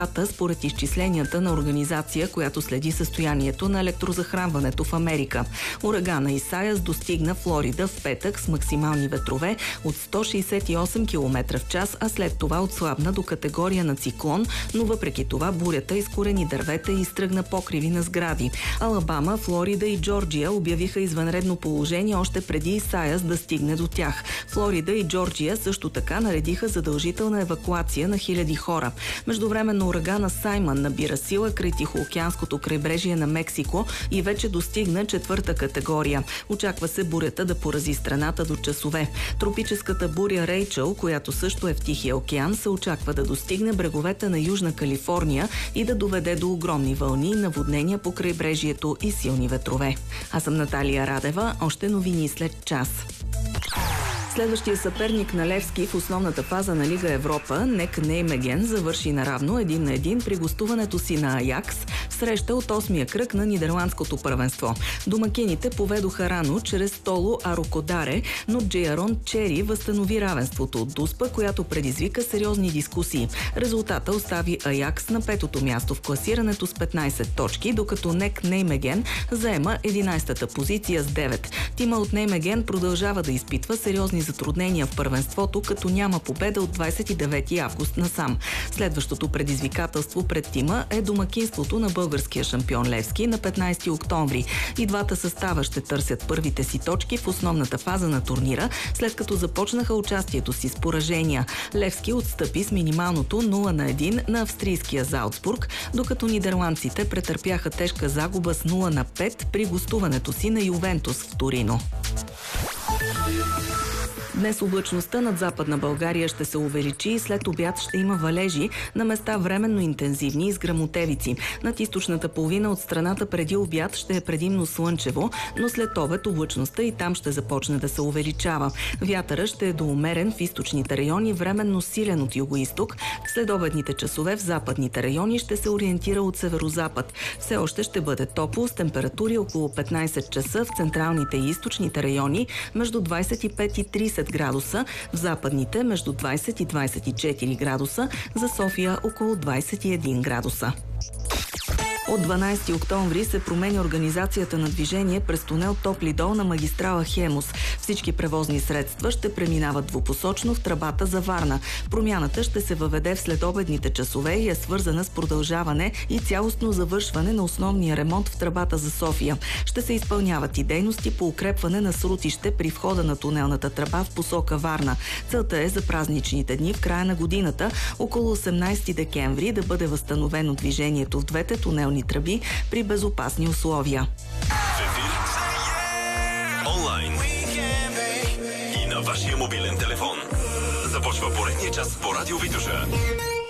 според изчисленията на организация, която следи състоянието на електрозахранването в Америка. Урагана Исайас достигна Флорида в петък с максимални ветрове от 168 км в час, а след това отслабна до категория на циклон, но въпреки това бурята изкорени дървета и изтръгна покриви на сгради. Алабама, Флорида и Джорджия обявиха извънредно положение още преди Исайас да стигне до тях. Флорида и Джорджия също така наредиха задължителна евакуация на хиляди хора. Междувременно урагана Саймън набира сила край Тихоокеанското крайбрежие на Мексико и вече достигна 4-та категория. Очаква се бурята да порази страната до часове. Тропическата буря Рейчъл, която също е в Тихия океан, се очаква да достигне бреговете на Южна Калифорния и да доведе до огромни вълни, наводнения по крайбрежието и силни ветрове. Аз съм Наталия Радева. Още новини след час. Следващия съперник на Левски в основната фаза на Лига Европа, НЕК Неймеген, завърши наравно 1-1 при гостуването си на Аякс в среща от 8-я кръг на нидерландското първенство. Домакините поведоха рано чрез Толо Арокодаре, но Джейарон Чери възстанови равенството от Дуспа, която предизвика сериозни дискусии. Резултата остави Аякс на 5-то място в класирането с 15 точки, докато НЕК Неймеген заема 11-та позиция с 9. Тима от Неймеген продължава да изпитва сериозни затруднения в първенството, като няма победа от 29 август насам. Следващото предизвикателство пред тима е домакинството на българския шампион Левски на 15 октомври. И двата състава ще търсят първите си точки в основната фаза на турнира, след като започнаха участието си с поражения. Левски отстъпи с минималното 0-1 на австрийския Залцбург, докато нидерландците претърпяха тежка загуба с 0-5 при гостуването си на Ювентус в Торино. Днес облачността над Западна България ще се увеличи и след обяд ще има валежи, на места временно интензивни и с гръмотевици. Над източната половина от страната преди обяд ще е предимно слънчево, но след обед облачността и там ще започне да се увеличава. Вятъра ще е доумерен в източните райони, временно силен от югоизток. След обедните часове в западните райони ще се ориентира от северозапад. Все още ще бъде топло с температури около 15 часа в централните и източните райони, между 25 и 30 градуса, в западните между 20 и 24 градуса, за София около 21 градуса. От 12 октомври се променя организацията на движение през тунел Топли дол на магистрала Хемус. Всички превозни средства ще преминават двупосочно в тръбата за Варна. Промяната ще се въведе в следобедните часове и е свързана с продължаване и цялостно завършване на основния ремонт в тръбата за София. Ще се изпълняват и дейности по укрепване на срутище при входа на тунелната тръба в посока Варна. Целта е за празничните дни в края на годината, около 18 декември, да бъде възстановено движението в двете тунелни тръби при безопасни условия. В ефир, онлайн и на вашия мобилен телефон. Започва поредния час по Радио Витоша.